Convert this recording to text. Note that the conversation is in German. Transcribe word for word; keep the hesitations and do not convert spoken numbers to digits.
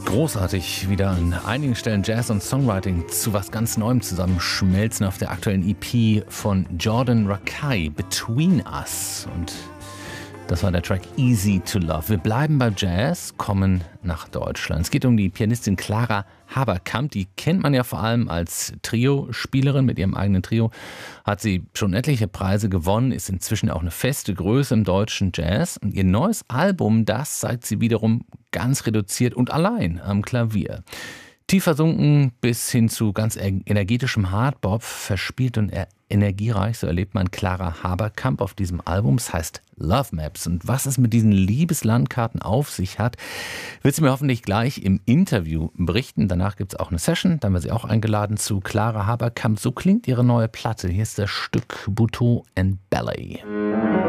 Großartig, wieder an einigen Stellen Jazz und Songwriting zu was ganz Neuem zusammenschmelzen auf der aktuellen E P von Jordan Rakei, Between Us. Und das war der Track Easy to Love. Wir bleiben bei Jazz, kommen nach Deutschland. Es geht um die Pianistin Clara Haberkamp. Die kennt man ja vor allem als Trio-Spielerin. Mit ihrem eigenen Trio hat sie schon etliche Preise gewonnen, ist inzwischen auch eine feste Größe im deutschen Jazz. Und ihr neues Album, das zeigt sie wiederum ganz reduziert und allein am Klavier. Tief versunken bis hin zu ganz energetischem Hardbop, verspielt und energiereich, so erlebt man Clara Haberkamp auf diesem Album. Es heißt Love Maps. Und was es mit diesen Liebeslandkarten auf sich hat, wird sie mir hoffentlich gleich im Interview berichten. Danach gibt es auch eine Session, dann wird sie auch eingeladen zu Clara Haberkamp. So klingt ihre neue Platte. Hier ist das Stück Buteau and Ballet.